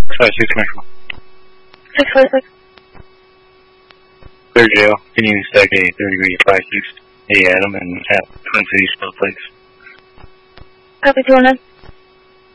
656 Commercial. 656. Clear jail. Continuing stack a 30-degree 56. A Adam and at Twin Cities, both places. Copy 209.